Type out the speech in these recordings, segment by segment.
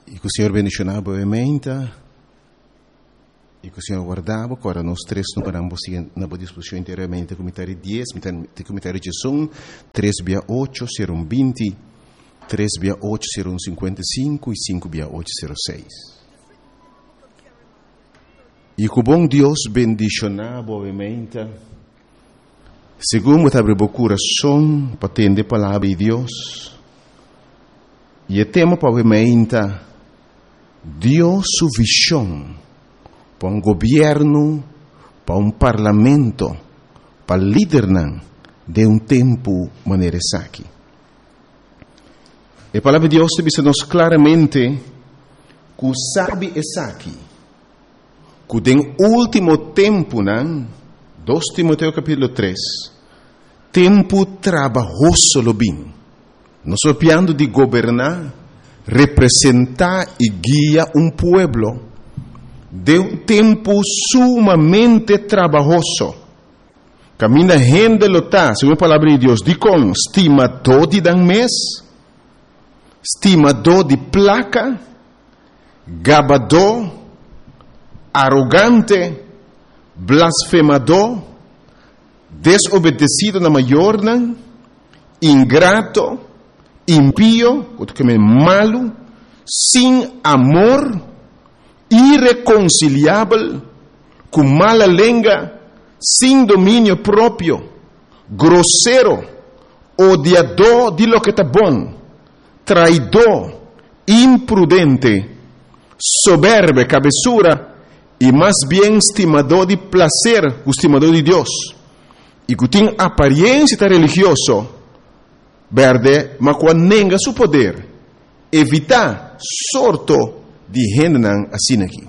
E que o Senhor bendicionava obviamente, e que o Senhor guardava, agora nós três não paramos na disposição inteiramente, comentário 10, comentário de som, 3/8, 0120, 3/8, 0155 e 5/8, 06. E que o bom Deus bendicionava obviamente, segundo abre o coração para atender a palavra de Deus, e o tema obviamente, Deus sua visão para governo, para parlamento, para liderar de tempo maneira aqui. A palavra de Deus diz-nos claramente que sabe aqui, que no último tempo, 2 Timoteo capítulo 3, tempo trabalhoso lo bem. Nós estamos falando de governar, representar e guiar pueblo de tempo sumamente trabalhoso. Camina gente lota, segundo a palavra de Deus, de com estimador de dan mês, estimador de placa, gabador, arrogante, blasfemador, desobedecido na maior, ingrato, impío, malo, sem amor, irreconciliável, com mala língua, sem domínio próprio, grosseiro, odiador de lo que está bom, traidor, imprudente, soberbo, cabeçura, e mais bem estimador de prazer, estimador de Deus, e que tem aparência religiosa, verde, mas quando nega seu poder, evitar sorto de gente assim aqui.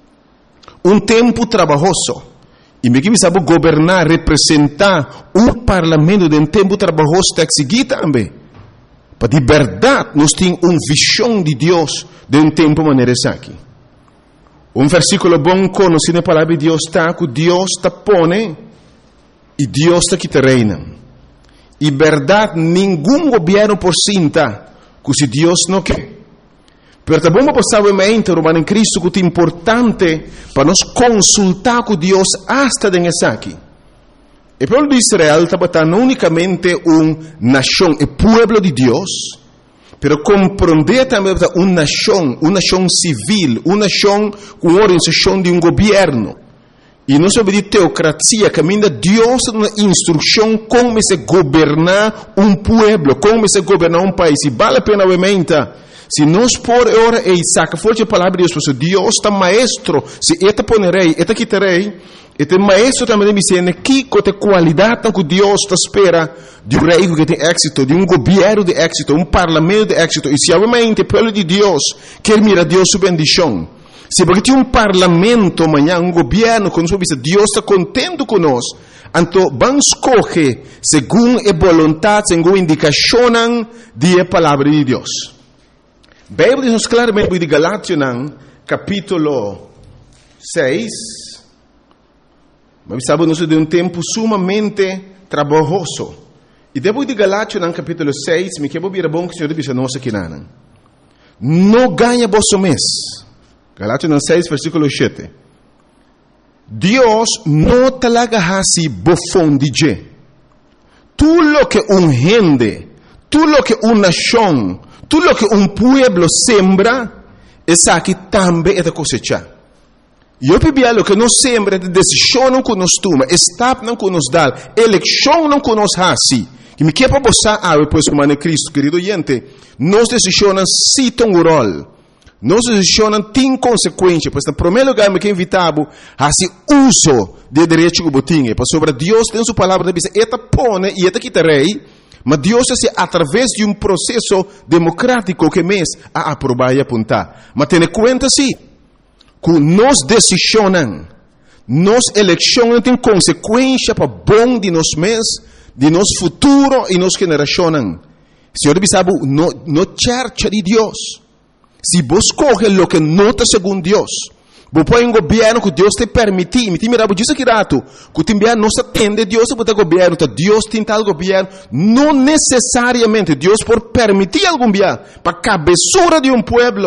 Tempo trabalhoso, e me que sabe governar, representar parlamento de tempo trabalhoso tem que seguir também. Para de verdade, nós temos visão de Deus de tempo maneira aqui. Versículo bom conhecido na palavra de Deus está que Deus está pone e Deus está que te reina. E verdade, nenhum governo por cinta que se Deus não quer. Pero também passar o mente romano em Cristo que é importante para nós consultar com Deus hasta dessa aqui. O povo de Israel estava não unicamente nação, o povo de Deus, pero compreender também uma nação civil, uma nação com organização de governo. E não sobre de teocracia, caminha Deus na instrução como se governar povo, como se governar país. E vale a pena obviamente. Se nós por hora e saca forte a palavra de Deus, Deus está maestro, se eta ponerei, eta quitarei, eta maestro também me diz que com a qualidade que Deus está espera de rei que tem êxito, de governo de êxito, parlamento de êxito, e se realmente o povo de Deus quer mirar Deus sua bendição, se porque tem parlamento amanhã, governo, quando nós Deus está contente conosco, então vamos escolher segundo a vontade, segundo a indicação da palavra de Deus. A Bíblia diz claramente de Galátias, capítulo 6, mas sabemos de tempo sumamente trabalhoso. E depois de Galátias, capítulo 6, me quero vir a bom que o Senhor diz a nós aqui, não ganha vosso mês. Galátias 6, versículo 7. Deus não talaga hasi bofão de je. Tudo lo que gente, tudo lo que nação, tudo lo que pueblo sembra, essa aqui também é da cosecha. E eu pedi lo que nós sembra, de decisão não que nós toma, estado não que nós dá, eleição não que nós hasi. Que me quer para você, depois como é Cristo, querido gente, nós decisões citam o rol. Nós decisões têm consequências, pois no primeiro lugar me quer invitar a se uso de direito que botinha, para sobre Deus tem sua palavra, diz, eta pone e eta quitarei, mas Deus é através de processo democrático que mês a aprovar e apontar. Mas tenha conta sim, que nós decisões, nós eleições têm consequência para bom de nós mesmos, de nosso futuro e nossa geração. Senhor, sabe, no church de Deus. Se você coge o que não está segundo Deus, você põe um governo que Deus te permite, me mira, você diz aqui rato, que o governo não se atende, Deus se pode governo, Deus tem tal governo, não necessariamente Deus por permitir algum governo, para a cabeçura de pueblo,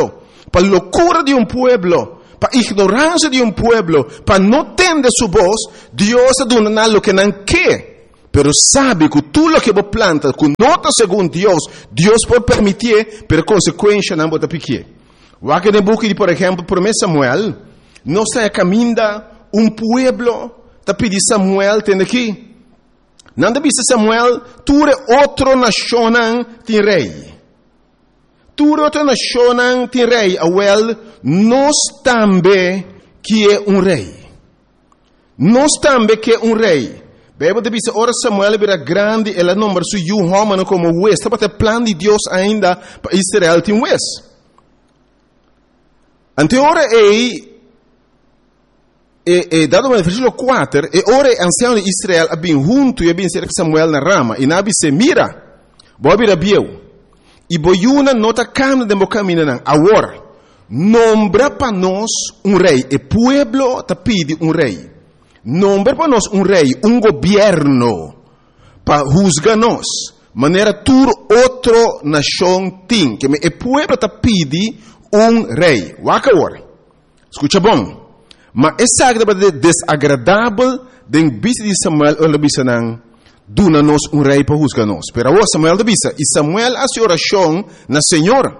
para a loucura de pueblo, para a ignorância de pueblo, para não entender sua voz, Deus está dando lo que não quer. Pero sabe que tudo lo que você planta, que nota segundo Deus pode permitir, pero consequência não pode pequer. O que no book de, por exemplo, 1 Samuel, não está caminhando pueblo, está pedindo Samuel, tem aqui. Não deve ser Samuel, tu é outra nação tem rei. Tu é outra nação tem rei. Nós também que é rei. Nós também que é rei. Bíblia diz, ora Samuel era grande, ela número su homem como juez. Está para o plano de Deus ainda para Israel tem juez. Ante ora dado no versículo 4, e ora ancião de Israel abin junto e abin ser Samuel na rama, e nabi se mira, bobi rabieu, e boiuna nota camina de mocamina nan, agora, nombra para nós rei, e pueblo te pide rei, nombra para nós rei, governo, para juzgar nós, maneira tur outro nação tem, que e pueblo te pide rei, waka agora, escuta bom, mas essa é desagradável den bisa de Samuel ou bisa nang duna nos rei para juzgar nós. Pero agora Samuel bisa e Samuel hace oração na Senhor.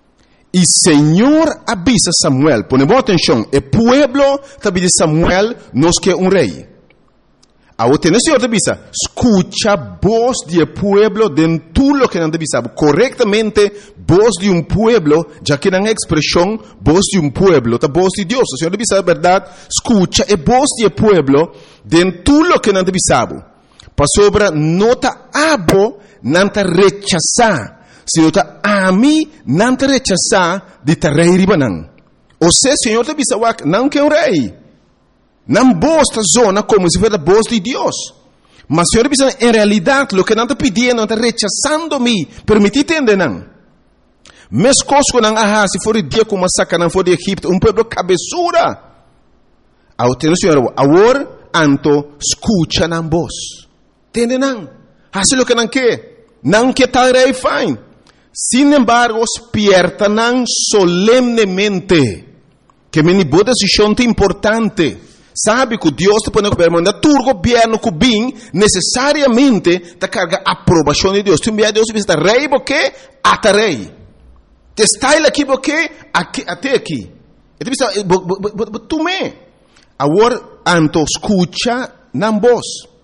E Senhor avisa Samuel, pone boa atenção, e pueblo tabi de Samuel nos que rei. Agora tem o Senhor avisa, escucha voz de pueblo de tudo lo que não avisa, corretamente voz de pueblo, já que não é expressão voz de pueblo, tá voz de Deus. O Senhor avisa a verdade, escucha e voz de pueblo de tudo lo que não avisa. Para sobre nota abo não te rechazar, se nota a mim não te rechazar de te rei ribanan. Ou seja, o Senhor avisa não que rei. Não bosta zona como se fosse a voz de Deus. Mas o Senhor diz, em realidade, o que não está pedindo, não está rechazando-me. Permite entender, não. Mas coisas que não há, se for dia como a saca, não for de Egipto, povo cabeçura. Ao ter o Senhor, agora, anto, escucha na voz. Entende, não? Faz o que não quer. Não quer tal rei, fine. Sin embargo, despierta não solemnemente. Que me boa decisão importante. Sabe que Deus te põe governo, tu governo que bem necessariamente te carga a aprovação de Deus. Tu envia Deus visita rei porque até rei. Te está aqui porque até aqui. E tu pensa, tu me. Agora, anto escucha na voz.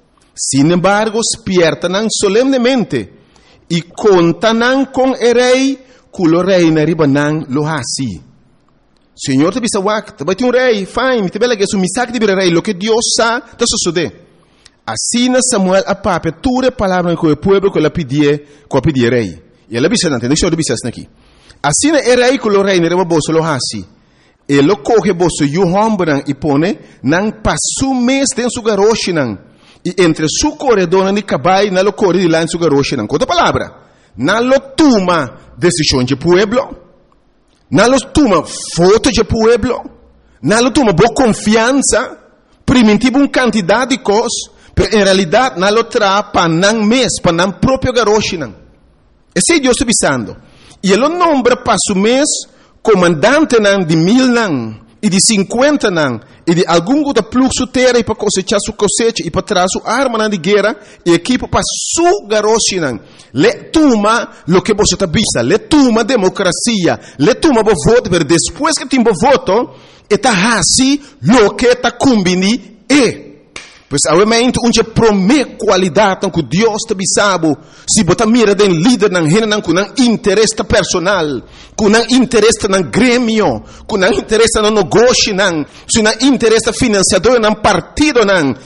Sin embargo, despierta nan solemnemente e conta nan com o rei, que o rei na riba nan lo hasi. Senhor te bisa wak, vai ter rei, fine, te bela que su misak de rei, lo que Deus sa, te sucede. Assim Samuel a pape, ture palavra com o povo que ela pedia rei. E ela bisa nante, deixa eu bisa aqui. Assim é rei que o rei ne reba bolso lo hasi. E lo coge bolso yu hombran e pone nan pasu mês den su garoshi nan. E entre su corredor ni cabai na lo corre de lá em su garoshi nan. Outra palavra, na lo tuma decisão de pueblo. Não los toma foto de pueblo, não los toma boa confiança, primitivo uma quantidade de coisas, mas em realidade não lo traz para não mês, para não próprio garoche não. Esse é Deus está avisando. E ele nombra para su mês comandante não de 1000 não, e de 50 não, e de algum outro fluxo terra para cosechar sua cosecha e para trazer sua arma não de guerra e equipo para su garoche não. Le toma lo que você está vista, le toma democracia, le toma o voto, mas depois que tem o voto, está assim lo que está combini e. Pois obviamente onde promete qualidade que Deus te bisabo, se botar mira den líder não rena não com interesse personal, com interesse no grêmio, com interesse no negócio não, se não interesse financiador não partido não,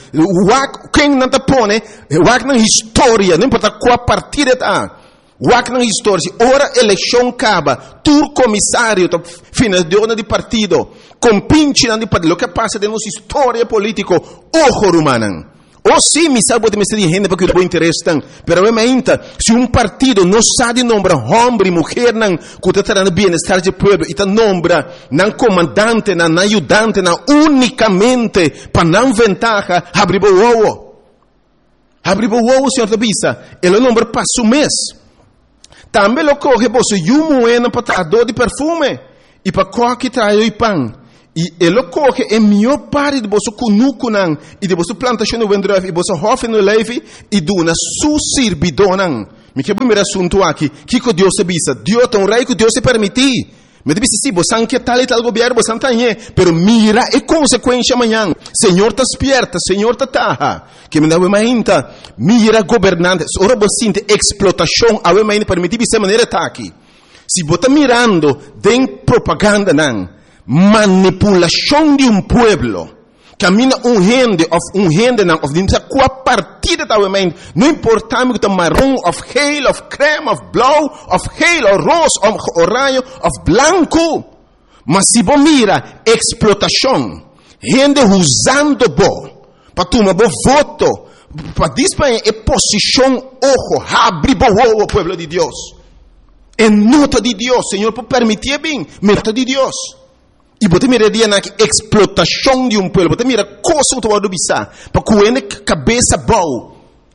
quem não te põe, o na história, não importa qual partido está. Wak na história, ora eleição acaba, tu comissário, financiador de partido, compinche de partido, o que passa de nossa história política, ojo rumanan. Ou sim, me sabe de me gente porque o interesse tem, pero obviamente, se partido não sabe nombrar homem e mulher não, que está trazendo bem-estar de povo, e está nombra não comandante, não ajudante, não unicamente para não ventaja, abrir o ovo. Abrir o ovo, senhor Tabisa, ele nombra passo mês. Também lo coge você e um moeda para dor de perfume. e para coque trai o pão. E ele coge é melhor parte de você kunukunan e de você plantação no vendrove e você hofe no leve e duna su sirbidonan. Me que primeiro assunto aqui, que Deus se bisa, Deus tão rei que Deus se permitir. Me disse sim, você não quer tal e tal governo, você não tem, pero mira é consequência amanhã. Senhor tá despierta, Senhor tá taha. Que me dá uma ainda, mira governante, ora você sente explotação, a uma ainda permitir dessa maneira tá aqui. Se você tá mirando, tem propaganda não. Manipulação de pueblo. Camina gente of dinsa qua partida da women. Não importa que tá marrom, of hail, of creme, of blow, of hail, of rose, of orange, of blanco. Mas se você mira explotação, gente usando para tomar voto, para disparar a posição, ojo, abre o pueblo de Deus. É nota de Deus, Senhor, por permitir bem, nota de Deus. E você mira dia na explotação de pueblo, você mira coisa que tu vai bisa, para coene cabeça boa.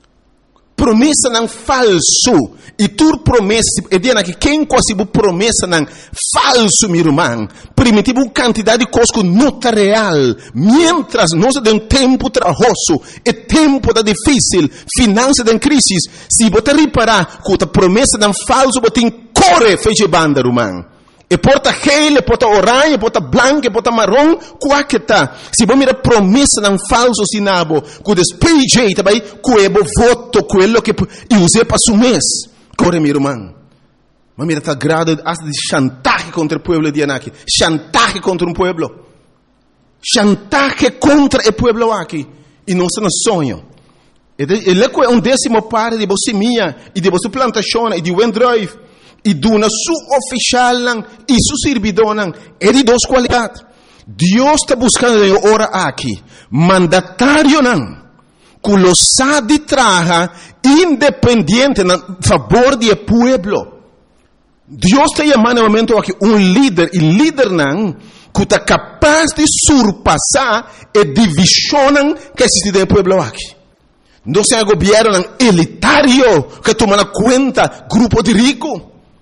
Promessa não falso. E tu promessa, é dia na que quem quase promessa não falso, meu irmão. Primitivo uma quantidade de coisas que não está real. Mientras nós temos tempo trabalhoso, é tempo da difícil, finança da crise. Se você reparar que a promessa não falso, você corre feche banda, irmão. E porta gel, e porta orange, e porta branco, e porta marrom, qual que tá? Se você mira promessa não falso sinabo, que despeje também, que é voto, quello que use para su mês. Corre, meu irmão. Mas mira, tá grado de chantaje contra o povo de Anaki. Chantaje contra pueblo. Chantaje contra o povo aqui. E não se nos sonho. Ele é um décimo parte de você minha, e de você plantação, e de Wendrive. E duna su oficial e su servidor é de duas qualidades. Deus está buscando ora aqui mandatário que lo sabe traja independente a favor do povo. Deus está chamando no momento aqui líder e líder que está capaz de surpassar a divisão que existe no povo aqui. Não é um governo elitário que toma na conta grupo de ricos.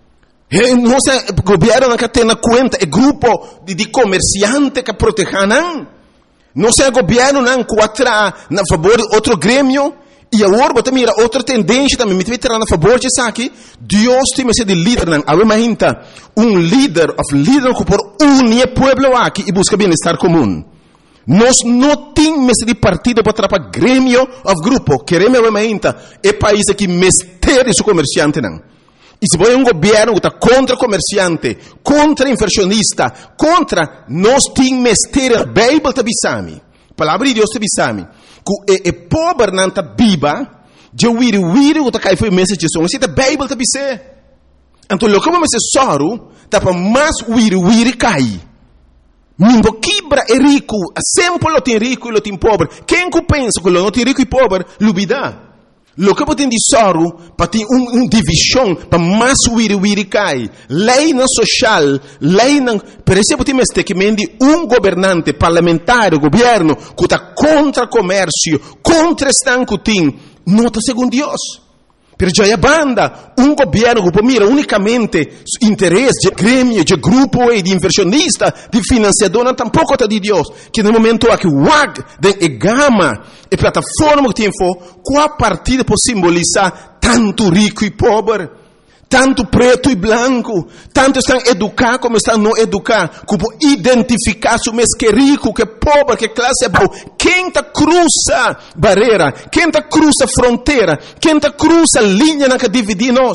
Não é o governo que tem na conta é grupo de comerciantes que protegem. Não é o governo que atrai a favor de outro grêmio. E agora você mira outra tendência também. Me vai a favor de isso aqui. Deus tem que ser de líder. Imagina líder que por unir o povo aqui e busca bem-estar comum. Nós não temos de partido para atrapalhar grêmio ou grupo. Queremos imagina é país que mestre seu comerciante E se você é um governo que está contra comerciante, contra inversionista, contra, nós temos mestre, a Bíblia está bisami. A palavra de Deus está bisami. Que é pobre não está viva, de wiri que está caindo foi mensagem de som. Se a Bíblia está bisami. Então, o que vamos dizer soro, está para mais wiri cai. Ninguém quebra é rico, sempre lo tem rico e lo tem pobre. Quem que pensa que lo não tem rico e pobre, lubida. Lo que tem de soro, para ter divisão, para mais wiri cai. Lei não social, lei não... Per exemplo, tem que mendi governante parlamentar, governo, que está contra comércio, contra estanco tem, não está segundo Deus. Per a banda, governo que mira unicamente interesse de grêmio, de grupo e de inversionista, de financiador, tampouco está de Deus. Que no momento aqui, de gama e plataforma que tem qual partida pode simbolizar tanto rico e pobre, tanto preto e branco, tanto estão educados como estão não educados, como identificar se mês que rico, que pobre, que classe é boa. Quem está cruza barreira, quem está cruza fronteira, quem está cruza linha que divide nós.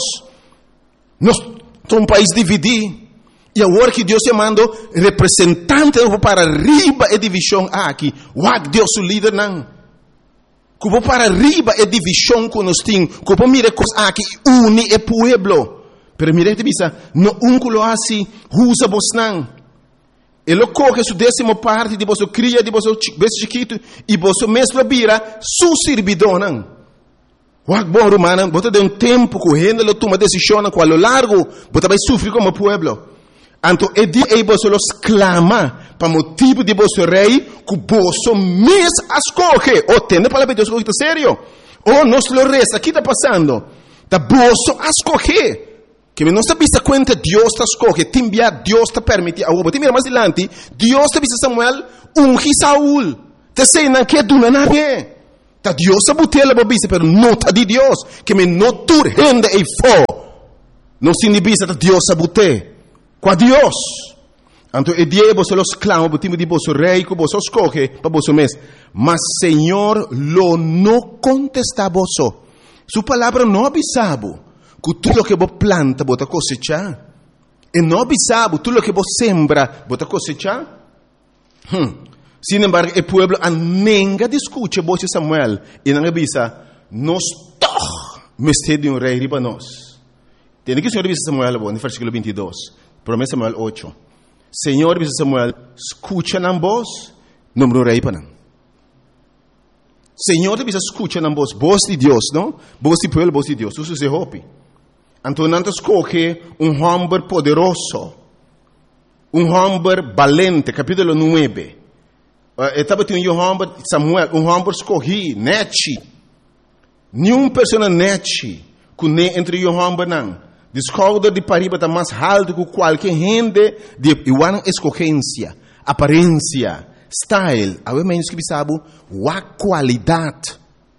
Nós somos um país dividido. E agora que Deus mandou representante para arriba a divisão aqui, Deus o líder não. Que para arriba é divisão que nós temos, que mira coisas aqui une o povo. Pero mira te bisa, no que lo assim, usa vos não. Ele coge sua décima parte de vosso cria, de vosso bebê chiquito, e vosso mesmo vira su servidor não. Bom romano, você tem tempo correndo, ele toma decisão com a lo largo, você vai sofrer como povo. Então, é dia que você los clama para motivo de vosso rei, que você mesmo escolhe. Ou tem a palavra de Deus que está sério? Ou nós lo resta, o que está passando? Da você escolhe. Que me não se bisa cuenta Dios te escoge, te envia Dios te permite. Agora, te mira mais adiante, Dios te bisa Samuel, ungi Saúl. Te sei não que tu não é. Ta Dios a butela babisa, pero não ta di Dios. Que me não tur rende e fo. Não se inibisa ta Dios a bute. Qua Dios. Anto e die bo los clamo, bo timo di bo so rei, ko bo so escoge, pa bo so mes. Mas Señor lo no contesta boso. Su palabra no avisabo. Que tudo que você planta, você cosechar. E não avisabo, tudo que você sembra, você cosechar. Sin embargo, o pueblo anenga discute você Samuel. E não avisa, nós toch, mestre de rei riba nós. Tem que o Senhor avisa Samuel, no versículo 22. Promessa Samuel 8. Senhor avisa Samuel, escucha na voz, número rei para não. Senhor avisa, escucha na voz de Deus, não? Voz de pueblo, voz de Deus. Isso se hope. Então, não escolhe homem poderoso, homem valente, capítulo 9. Estava tendo homem, Samuel, homem escolhi, nete. Nenhuma pessoa nete, que entre homem não. Descobre de pariba está mais alto que qualquer gente de igual escolhência, aparência, style. A menos que sabe, a qualidade.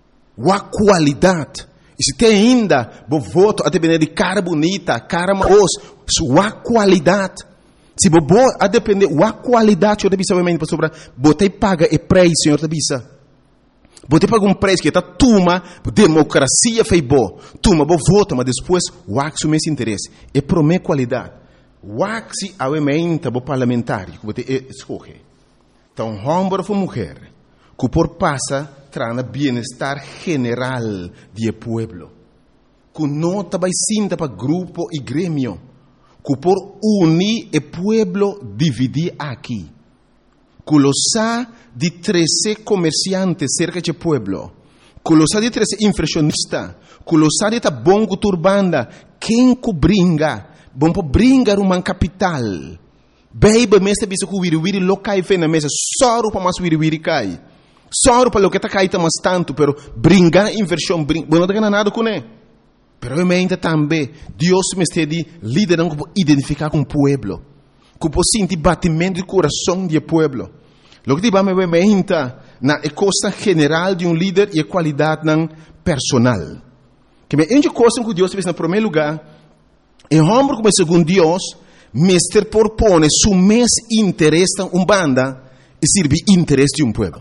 E se tem ainda, vou voto a depender de cara bonita, cara maos, sua qualidade. Se vou a depender da qualidade, eu deve saber sobre, botei paga e preço, senhor debisa. Botei paga preço que está tuma, democracia fez boa. Tuma, vou voto, mas depois, o meu interesse. E para minha qualidade. O se a emenda, vou parlamentar, que botei escolhe. Então, homem ou mulher, que por passa, trana bienestar general do pueblo. Que não vai sinta para grupo e grêmio. Que por unir o pueblo dividir aqui. Que lo sa de 13 comerciantes cerca do pueblo. Que lo sa de 13 inflacionistas. Que lo sa de ta bongo turbanda. Quem que bringa? Bom para bringar uma capital. Baby, mesta bisa que wiri lo cai fe na mesa. Soro para mais wiri cai. Soro para lo que está caído mais tanto, pero brincar inversão, não está nada com ele. Pero realmente também, Deus me está liderando para identificar com o pueblo, que para sentir batimento do coração do pueblo. Lo que diba me vementa na costa general de líder e a qualidade personal. Que me ende coisa que Deus fez no primeiro lugar, é homem como segundo Deus, mestre propõe su mes interesse em banda e serve interesse de pueblo.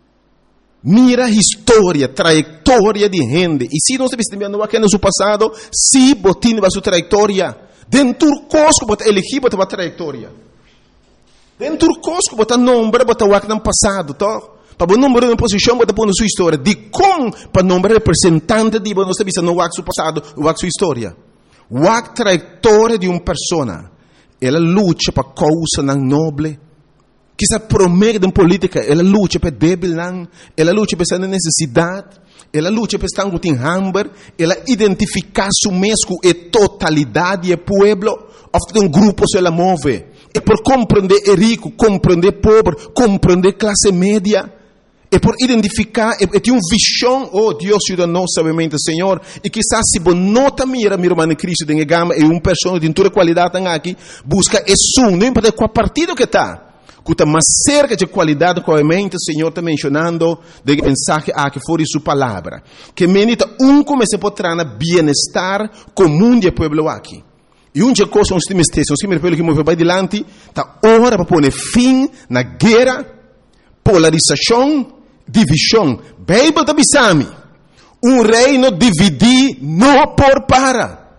Mira a história, trajetória de gente. E se não se vestindo aqui no seu passado, se botin a sua trajetória, dentro do cosco bota elegir bota a trajetória. Dentro do cosco bota nome, bota o que no passado, tá? Para o número de posição bota pôr na sua história. De com para nome representante de você vista no seu passado, o sua história. O trajetória de uma pessoa. Ela luta para causa não nobre. Que se promete em política, ela luta para débil, ela luta para essa necessidade, ela luta para estar com hambre, ela identifica su mesmo e totalidade do pueblo, ofta um grupo se ela move, e por compreender o rico, compreender o pobre, compreender a classe média, e por identificar, e tem uma visão, oh Deus ajuda nós, sabemente, Senhor, e quizás se você nota mira irmão Cristo, de gama, e uma pessoa de toda qualidade aqui, busca isso, não importa qual partido que está, que está mais cerca de qualidade que o Senhor está mencionando de mensagem que for sua palavra. Que menita comece a trazer bem-estar comum do povo aqui. E uma coisa nós temos que o povo que move para adiante, está hora para pôr fim na guerra, polarização, divisão. Bíblia está bisami. Reino dividir não por para.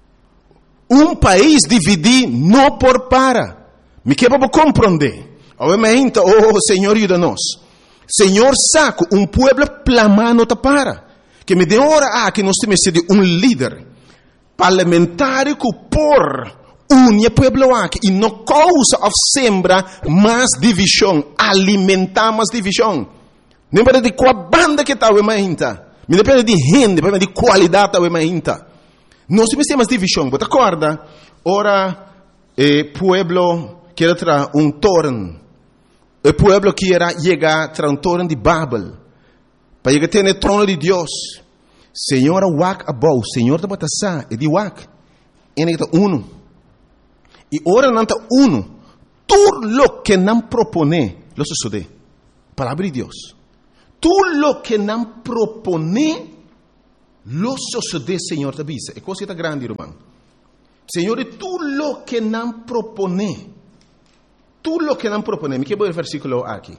País dividir não por para. Me quer para compreender. Obviamente, oh Senhor, ajuda-nos. Senhor, saco, pueblo plamar não para. Que me dê hora que nós temos de líder parlamentar que por unir pueblo aqui e não causa of sembra mais divisão, alimentar mais divisão. Não depende de qual banda que está, não depende de gente, depende de qualidade da nós temos mais divisão. Você acorda? Ora, pueblo quer trazer torno. O pueblo quer chegar a torno de Babel. Para chegar a ter o trono de Deus. Senhor, wak abou. Senhor, está batendo e de wak. enigta uno. Y ahora nanta uno. Todo lo que nan propone, lo sucede. Palabra de Dios. Todo lo que nan propone, lo sucede, Señor, te avisa. Es cosa grande, hermano. Señor, todo lo que nan propone. Todo lo que nan propone. Me quiero ver el versículo aquí.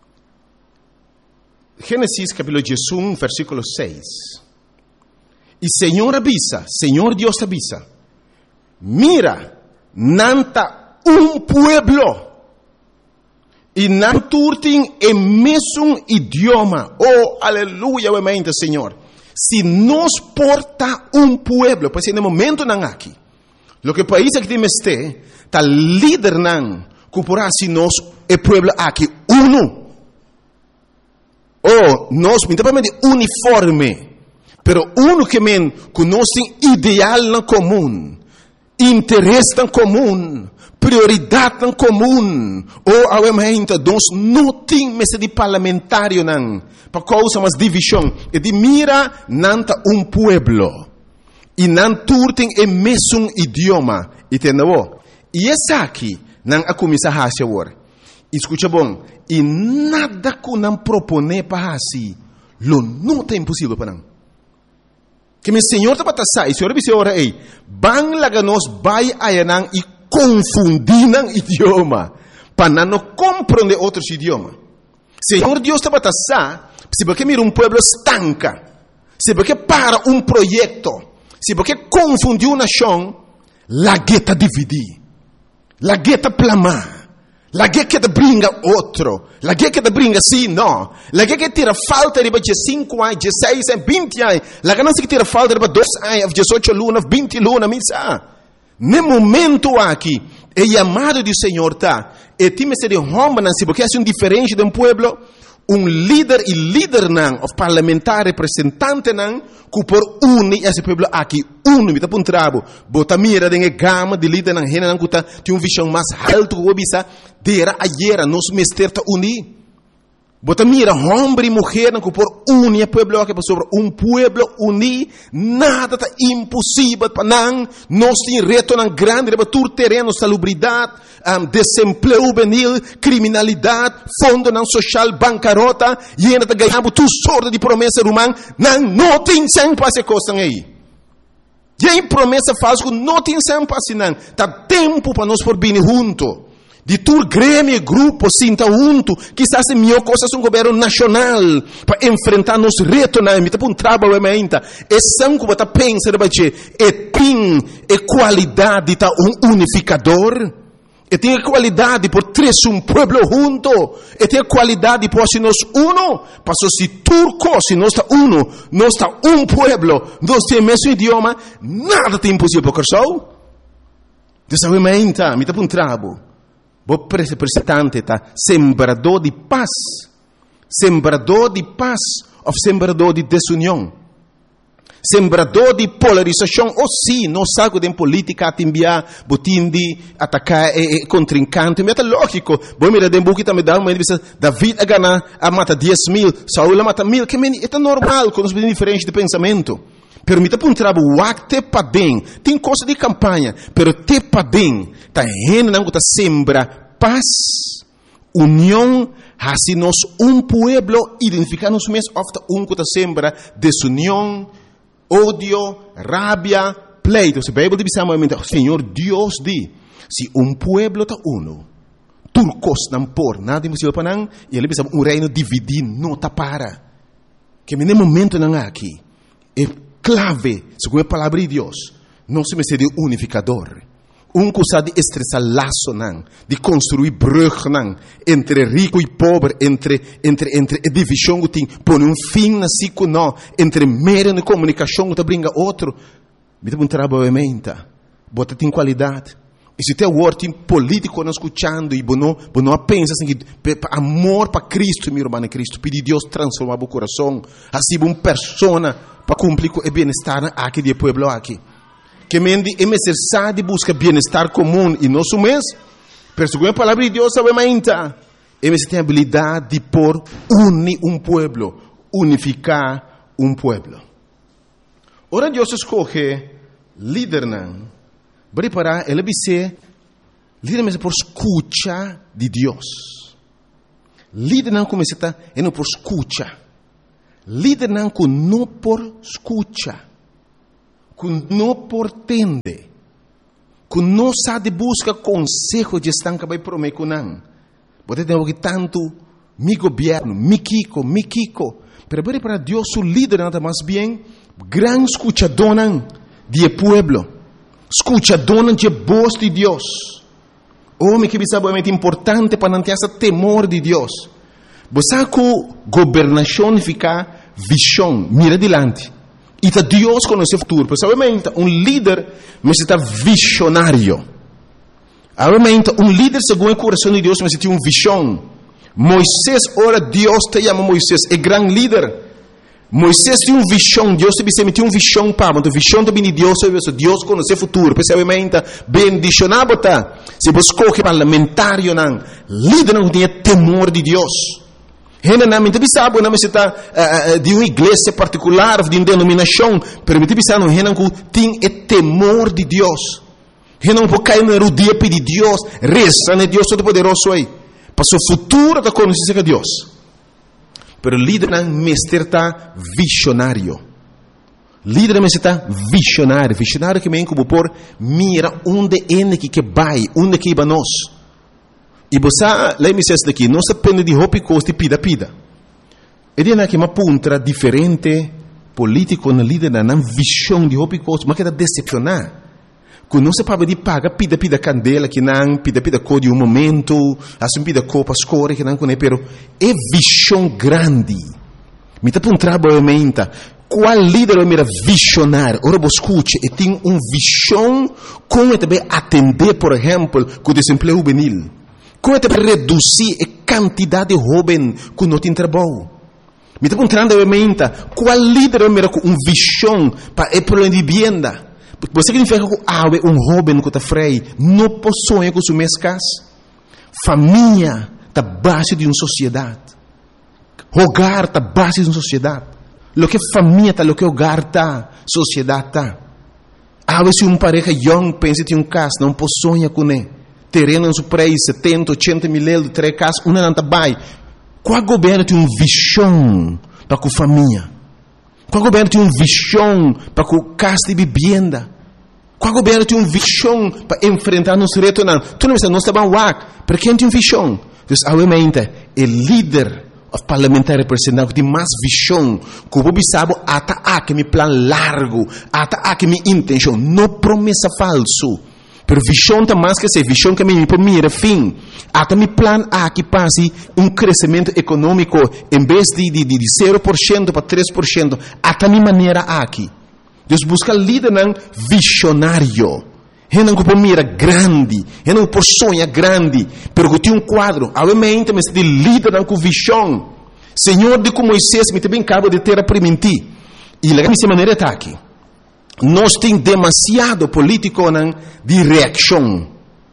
Génesis capítulo 11, versículo 6. Y Señor avisa, Señor Dios avisa. Mira, nanta un pueblo. Y nanturtin en mesmo idioma. Oh, aleluya, obviamente, Señor. Si nos porta un pueblo, pues en el momento nan aquí. Lo que país aquí me esté, tal líder nan, cupora si nos el pueblo aquí uno. Oh, nos, minimamente uniforme. Pero uno que men conoce ideal en común, interés en común, prioridade em comum. Ou, obviamente, nós não temos de parlamentário, não. Para causa mais divisão. E de mira, nanta pueblo. E não turtem o mesmo idioma. Entendeu? E essa aqui, não a começar a fazer agora. Escuta bom. E nada que não propõe para assim, não é impossível para não. Que meu Senhor está para passar. E o Senhor disse agora, ei, bang laga nós vai ayanang e confundir o idioma, para não compreender outros idiomas. Senhor Deus está para passar, se você mira pueblo estanca, se você para projeto, se você confundir uma nação, la gueta dividir, la gueta plamar. La guerra que brinca outro. La guerra que brinca sim, não. La guerra que tira falta de 5 anos, 16 anos, 20 anos. La guerra que tira falta de 2 anos, 18 lunas, 20 lunas, misa. No momento aqui, é chamado do Senhor, tá? E time se de homem, se porque é diferente de pueblo, líder e líder não, o parlamentar representante não, que por unir esse pueblo aqui, me tá um trabo, bota mira de gama de líder não, rena não que tá, tem visão mais alto que o bisa, dera ayer, nos mester tá unir. Bota mira, homem e mulher não que por unir pueblo aqui, sobre pueblo unir, nada tá impossível para não, nós tem reto não grande, para tur terreno, salubridade, desemprego juvenil, criminalidade, fundo não social, bancarrota, e ainda tá ganhando tu sorte de promessa romana, não tem sem passe costa aí. E aí promessa falsa, não tem sem passe não, tá tempo para nós por vir junto. De tur grêmio, grupo, sinta junto, quizás é melhor coisa um governo nacional para enfrentar nos retos, não, me tá um trabalho realmente. É sangue que tá pensando, é qualidade tá unificador. E tem a qualidade por três pueblo junto. E tem a qualidade por se nós para se turco, se nós está nós está pueblo, nós temos o mesmo idioma, nada tem impossível para o Deus realmente, me tá um trabalho. O representante tá sembrador de paz ou sembrador de desunião, sembrador de polarização, ou sim, não sabe de política a enviar, botindi, atacar contrincante, mas é lógico, bom mira de buki também dá uma divisão, David a ganhar, a mata 10.000, Saul a mata 1.000, que é normal, com os diferentes de pensamento. Permita para trabalho, te padem, tem coisa de campanha, pero te padem, tá rena não tá sembra paz, união, assim nós pueblo identificar-nos mesmo, ofta que tá sembra desunião, ódio, rabia, pleito. Se a Bíblia diz realmente, Senhor Deus diz, se pueblo tá turcos não por nada impossível para não, e ele diz reino dividido não tá para, que no momento não aqui é clave, segundo a palavra de Deus, não se me de unificador. Que sabe de estressar laço, não, de construir brug, não, entre rico e pobre, entre a divisão que tem, põe fim na ciclo, não, entre meio de comunicação que brinca outro. Me dá trabalho, obviamente, bota tem qualidade. E se tem word político não escutando, e não pensa assim, amor para Cristo, meu irmão, Cristo, pedir Deus transformar o coração, assim, uma pessoa para cumprir o bem-estar aqui do povo aqui. Que mendi é necessário buscar bem-estar comum e nosso mês, pero segundo a palavra de Deus, obviamente, é necessário habilidade de por unir pueblo, unificar pueblo. Ora Deus escolhe líder não, Preparar, ele dice, líder mesmo por escucha de Deus. Líder não começa é não por escucha. Líder não por escucha. Não por tende. Não sabe busca consejo de gestão que vai prometer com não. Você tem que tanto mi governo, mi Kiko. Pero para Deus o líder nada mais bem gran escuchador de pueblo. Escuchador de voz de Deus. Homem que é importante para não ter esse temor de Deus. Você que governação fica visão, mira adiante. E tá Deus conhece o futuro. Pessoalmente, líder necessita visionário. Obviamente, líder segundo o coração de Deus necessita visão. Moisés, ora Deus te chama Moisés, é grande líder. Moisés tinha visão, Deus te tinha visão para, mas a visão também de Deus, Deus conhece o futuro. Pessoalmente, bendicionado tá. Se você escolhe parlamentário, líder não tem temor de Deus. Generalmente, sabe, não necessita de uma igreja particular, de uma denominação, permite pensar no que tem temor de Deus. Não pode cair na rodia pedir Deus, reza, né? Deus todo-poderoso aí. Para o futuro da conhecência de Deus. Pero líder não necessita visionário. Líder necessita visionário. Visionário que vem como por mira onde é que vai, onde que vai nós. E você, lá me diz daqui, não se depende de roupa e costa e pida. E de que uma puntra diferente, político, na líder, na visão de roupa e costa, mas que está decepcionar. Quando não se pode de paga, pida candela, que não, pida cor de momento, assim pida cor para escolher, que não conhece, pero é visão grande. Me está puntra, obviamente, qual líder é mira visionário? Ora, você escute, e tem visão, como também atender, por exemplo, com o desemprego juvenil. Como é que reduzir a quantidade de jovens que não tem trabalho? Me está perguntando, obviamente, qual líder é com visão para o problema de vivienda? Você significa que jovem que está freio não pode sonhar com sua casa? Família está base de uma sociedade. Hogar está base de uma sociedade. Lo que família está, lo que hogar está, sociedade está. Se uma pareja young pensa em casa, não pode sonhar com ele. Terreno no preço 70, 80 mil euros, 3 casas, uma não vai. Qual governo tem uma visão para a família? Qual governo tem uma visão para a casa de vivenda? Qual governo tem uma visão para enfrentar nos retos? Tu não está bom, para quem tem visão? Então, obviamente, o líder parlamentar representante que tem mais visão, que o sabe, até me plano largo, até me intenção, não promessa falso. Pero visão está mais que ser visão que me mira fim. Até me plano que passe crescimento econômico em vez de 0% para 3%. Até minha maneira aqui. Deus busca líder visionário. Não que mira grande, não por sonha grande, pero que tem quadro. Obviamente, mas de líder com visão. Senhor de como Moisés me também acaba de ter a permitir. E lá minha maneira está aqui. Nós temos demasiado político de reação.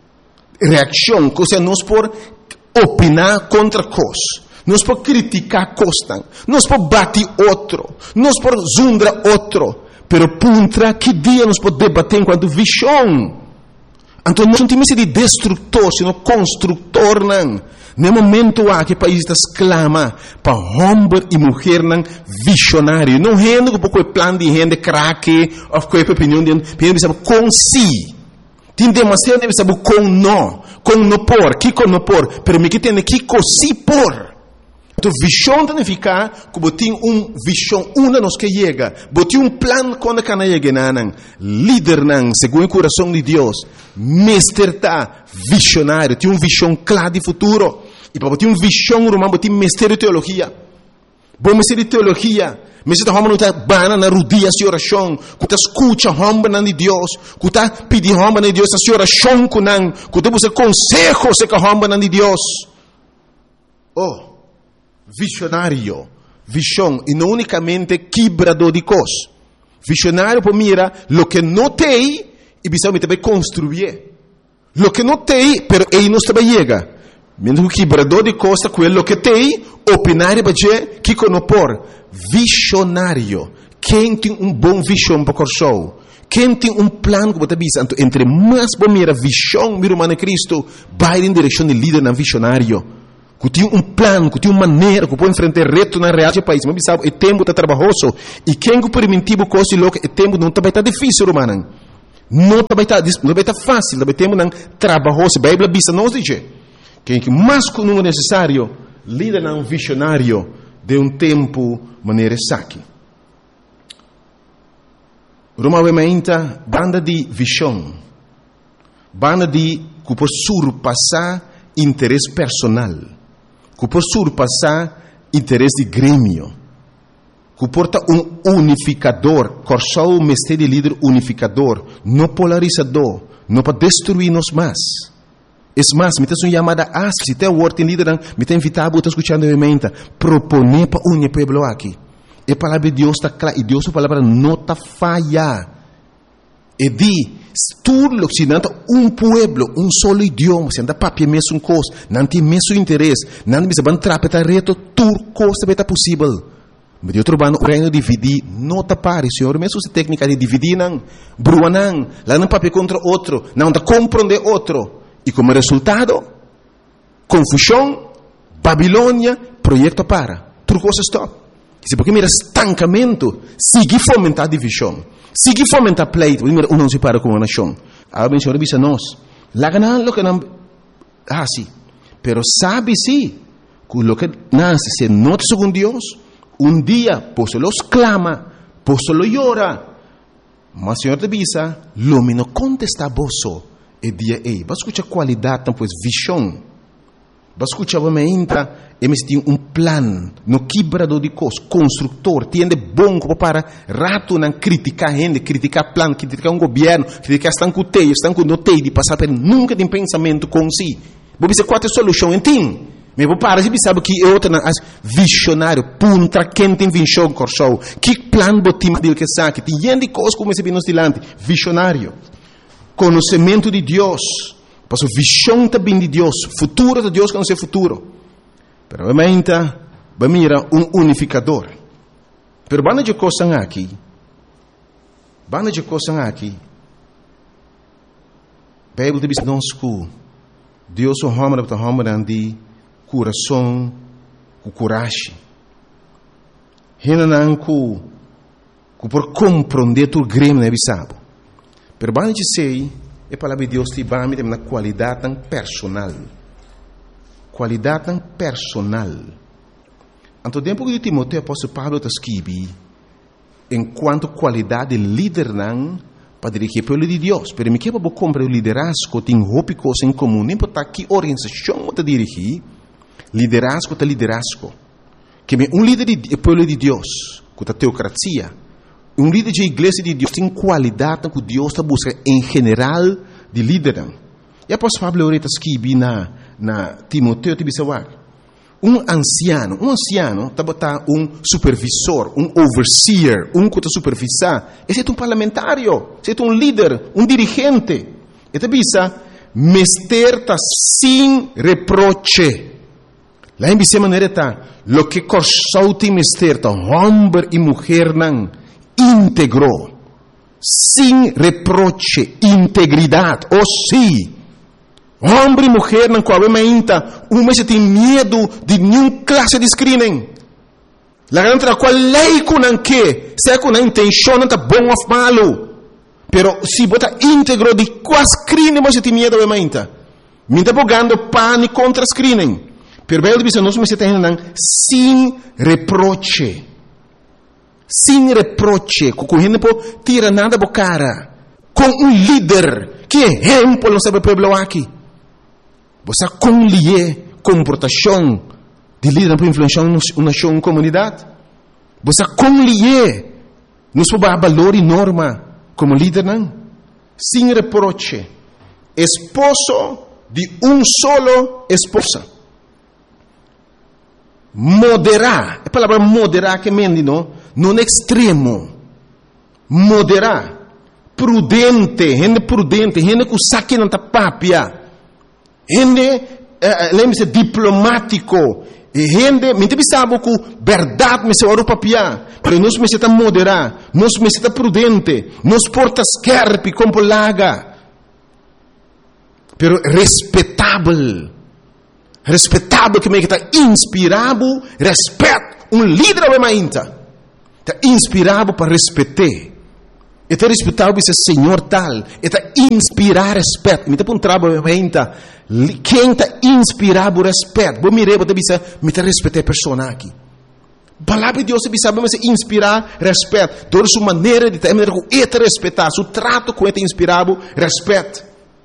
Reação, ou seja, nós por opinar contra coisas. Nós por criticar coisas. Nós por bater outro. Nós por zundar outro. Pero puntra, que dia nós podemos debater enquanto visão? Então, nós não temos de destrutor, sino construtor. No momento que o país está exclama para homem e mulher visionário. Não rende com o plano de rende craque, ou com a opinião de gente, com si. Tem demasiado de saber com não por, que com não por, pero me que tem que com si por. Então, visão significa que tem visão, uma nos que chega, tem plano quando cana chega, líder, segundo o coração de Deus, mestre tá, visionário, tem visão clara de futuro, e para ter visão, romano, tem mestre de teologia, bom mestre de teologia, mestre de homem não está bana na rodia de oração, que está escuta homem de Deus, que está pedindo homem de Deus a oração com não, que está buscando consejo se com homem de Deus. Visionário, visão, e não unicamente quebrador de coisas. Visionário para mira lo que não tem e visão também construir. Lo que não tem, pero ele não também chega. Mesmo que quebrador de coisas, aquilo que tem, opinar para dizer que não por. Visionário, quem tem bom visão para o show, Quem tem plano que você visa, entre mais bom mira visão, mira humana Cristo, vai em direção de líder não visionário. Que tem plano, que tem maneira, que pode enfrentar reto na realidade do país. Mas sabe, o tempo está trabalhoso. E quem que permitiu coisa louca, o tempo não vai estar difícil, humano. Não vai estar fácil, vai tempo não trabalhoso. A Bíblia diz, não diz. Quem que mais que não é necessário, líder não visionário de tempo maneira saque. Roma vementa banda de visão, banda de que por surpassar interesse personal, que por surpassar interesse de grêmio, que porta unificador, corsou o mestre de líder unificador, não polarizador, não para destruir-nos mais. É mais, me tem uma chamada ASC, se tem o word em líder, me tem invitado a escutar vementa, proponer para unir pueblo aqui. A palavra de Deus está clara, e Deus a palavra não está falha. E diz, tudo se não tem pueblo, solo idioma, se não tem papel, mesmo coisa, não tem mesmo interesse, não tem mesmo trapetar reto, tudo coisa vai estar possível. Mas eu trabalho no reino de dividir, não está pare, Senhor, mesmo essa técnica de dividir, não, brua não, lá não papel contra outro, não está compreender outro. E como resultado, confusão, Babilônia, projeto para, tudo coisa stop. Se porque mira estancamento, sigue fomentar divisão, sigue fomentar pleito, mira não se para com uma nação. A Senhor diz a nós, lá ganan lo que não, sim, pero sabe sim, que lo que nace se nota según Dios, dia, pues los clama, pues lo llora, mas o Senhor te diz, lo me no contesta vosso, e dia ei, vas escuchar qualidade, pues visão, vas escuchar vementa, eles têm plano, no quebrador de coisas, construtor, tiende bom para rato não criticar gente, criticar plano, criticar governo, criticar estão com teio, estão com noteio de passar por nunca tem pensamento com si. Vou dizer qual é a solução, entende? Mas vou parar, você sabe que é outra visionário, punta, quem tem visão, corso, que plano botim dele que sabe, tem gente de coisas como esse bem nos dilante, visionário, conhecimento de Deus, passo visão também de Deus, futuro de Deus que não é futuro. Pero obviamente, mira unificador. Pero banda de coisas aqui, a Bíblia diz nós que Deus é um homem de coração, com coragem. Renan que por compreender tu grêmio é bisabo. Pero banda de sei, a palavra de Deus te vai me na qualidade personal. Qualidade personal. Anto tempo que Timoteo apóstolo Paulo está escrevendo, enquanto qualidade de líder não para dirigir pelo de Deus. Pero me quebra para comprar o liderazgo tem roupa coisa em comum. Nem para que organização está dirigir, liderazgo está liderazgo. Que líder de pelo de Deus, que a teocracia, líder de igreja de Deus tem qualidade que Deus está buscando em geral de líder. E apóstolo Paulo está escrevendo na Timoteo te bisawak. Anciano está supervisor, overseer, que está supervisar. Esse é parlamentário, esse é líder, dirigente. E te bisa, mester está sem reproche. Lá em bisa maneira está, lo que corsou tem mester está, homem e mulher não, íntegro, sem reproche, integridade, sim. Homem e mulher não coabem ainda, se tem medo de nenhuma classe de screening. La garanta qual lei com não que, se com a intenção não está bom ou malo, pero se bota íntegro de qual screening você tem medo de ainda. Me está bogando pânico contra screening. Pero bem diz nós se tem sem reproche. Sem reproche, com a gente não tira nada da cara. Com líder que exemplo não sabe pueblo aqui. Você conlier comportação de líder para influenciar uma nação, uma comunidade. Você conlier nos valor e norma como líder, não? Sem reproche. Esposo de solo esposa. Moderar. A palavra moderar que mendi, não é extremo. Moderar. Prudente. Gente que saque não está papia. Lembre-se, diplomático, E gente, me sabe que verdade me se ora papia, pero nós me se moderar, nós me se prudente, nós porta scarpe como laga, pero respeitável que me está inspirado, respeito, líder é mainta, está inspirado para respeitar. Está respeitado esse Senhor tal, está inspirar respeito. Me está um trabalho ainda. Quem está inspirado respeito? Vou mirar, vou dizer, me está respeitar a pessoa aqui. Palavra de Deus se sabe mas inspirar respeito. Toda sua maneira de estar, está respeitar, seu trato com ele inspirado respeito.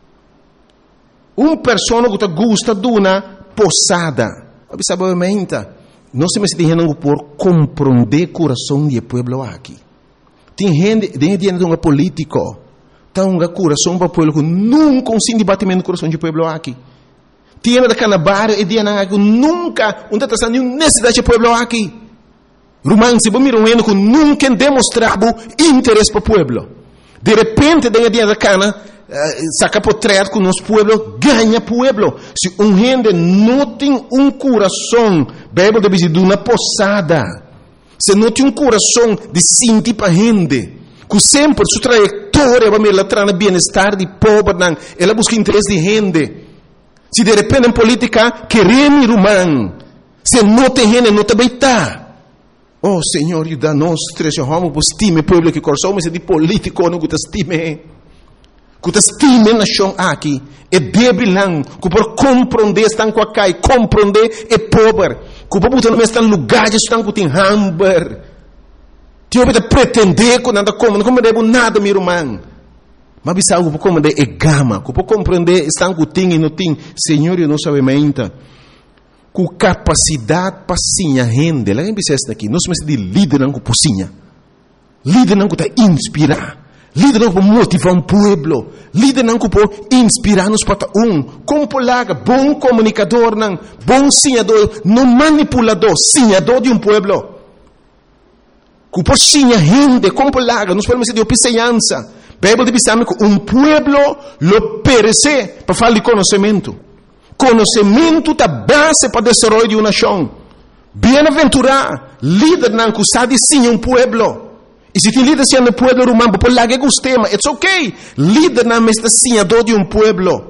Pessoa que gosta de uma posada, sabe ainda? Não se me dizendo por compreender o coração do povo aqui. Tem gente de um político, tem um coração para o povo que nunca consegue debatimento do coração do povo aqui. Tem da canabar e de que nunca não está nenhuma necessidade do povo aqui. Romano, se você mirar que nunca demonstrado interesse para o povo. De repente, dentro da cana, saca portrait com o nosso povo, ganha povo. Se gente não tem coração, Bíblia diz de uma posada. Se não tem coração de sentir para a gente, que sempre sua trajetória vai me levar no bem-estar de pobre, ela busca interesse de gente. Se de repente em política, queremos romano, se não tem gente, não também está. Oh, Senhor, ajuda-nos, trechamos, que estime o povo que coração, mas é de político, não que estime. Que estime a nação aqui, é débil, que por compreender, estão com a cai, compreender é pobre. Que o povo não está em lugares, estão com o hamburger. Tio pode pretender que nada como, não compreende nada, meu irmão. Mas bisa o povo compreender é gama, que o povo compreender, estão com o e não tem. Senhor, eu não sabemos ainda. Com capacidade para sim a gente, lá em Bissesta aqui, nós somos de líder não com pocinha. Líder não que está inspirar. Líder não para motivar povo. Líder não para inspirar-nos para como polaga, bom comunicador, não, bom sinhador, não manipulador, sinhador de povo. Que por sinha gente, como polaga, nós podemos ser de opiceança. Bíblia diz que povo lo perece para falar de conhecimento. Conhecimento é a base para o desenvolvimento de uma nação. Bem-aventurado, líder não que sabe sim povo. E se tem líder sendo povo romano, por lá que gostema, it's okay. Líder não é sinhador de povo.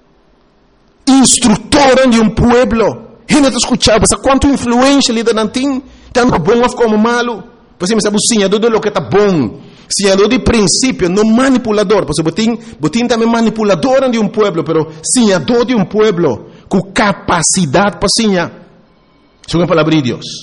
Instrutor de povo. Gente está escutando, sabe quanto influência líder não tem? Tanto bom como malo. Você sabe o sinhador de lo que está bom. Sinhador de princípio, não manipulador. Porque você também manipulador de povo, mas sinhador de povo. Com capacidade para sinhar. Isso é a palavra de Deus.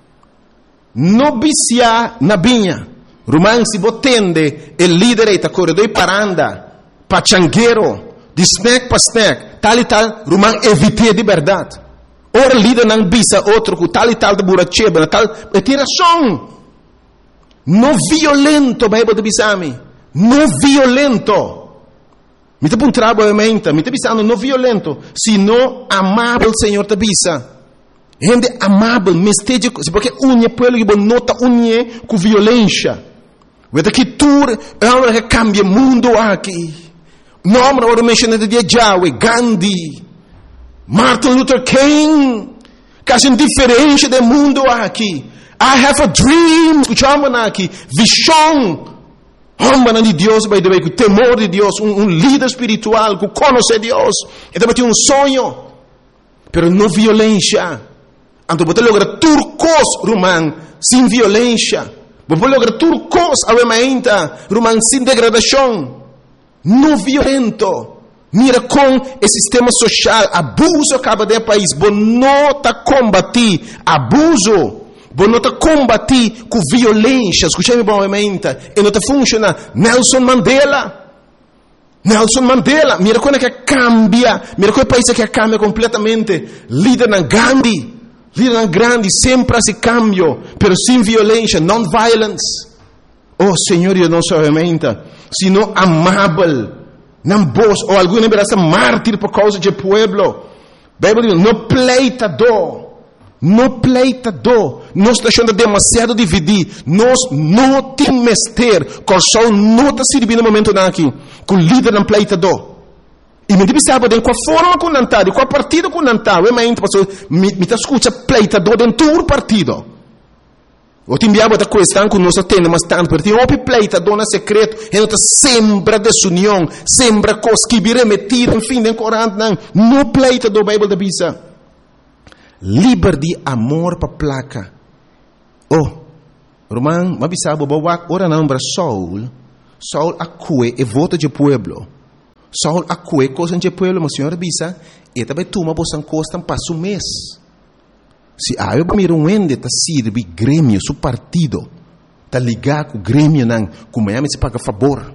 Não viciar na vinha. Romano, se você tende, o líder está corredor para andar, pachangueiro, de snack para snack, tal e tal, Romano, evite de verdade. Ora, o líder não bisa outro, com tal e tal de buracheba, tal, é tiração. Não violento, Bíblia de bisami. Não violento. Me está apontando a mente, me está bisando, não violento, sino amável, Senhor, te bisa. Gente amável, mesteja, porque unha pelo que nota unha com violência. Vede que tur é uma que cambia o mundo aqui. Nome ora mencionado de Yahweh, Gandhi, Martin Luther King, quase diferente do mundo aqui. I have a dream, escuchamos aqui, visão. Homem de Deus, by the way, com temor de Deus, líder espiritual, que conhece Deus. Então tem sonho, pero não violência. Então você logra turcos, romano, sem violência. Você logra turcos, ainda, romano, sem degradação. Não violento. Mira com o sistema social, abuso acaba de país. Você não está combatir abuso. Você não está combatir com violência. Escutei-me bem, e não está funcionando. Nelson Mandela, mira como é que cambia. Mira como é o país que cambia completamente. Líder na Gandhi. Líder grande, sempre esse cambio, pero sem violência, non-violence. Oh, Senhor, eu não somente, sino amável, não vos, ou alguma vez mártir por causa do povo. Bíblia diz, não pleitador, nós está achando demasiado dividir, nós não temos mestre, coração não está servindo no momento aqui, com o líder não pleitador. E me sabe de qual forma que não está, de qual partido que não está. Mas me escuta pleita do dentro do partido. O te enviava da questão que nós temos, mas tanto partido. O pleita dona secreto, e não sembra desunião, sembra coisas que vira metido, enfim, de Corão, não pleita do Bíblia da Bisa. Liberdade, amor para placa. Oh, Roman, mas sabe, ora não, para Saul acue e vota de pueblo. Saul acue coisa de pueblo, mas senhora Bisa, e também toma bosan costa passo um mês. Se eu miro ende tá sirve grêmio, su partido, tá ligado com o grêmio não, como é se paga favor.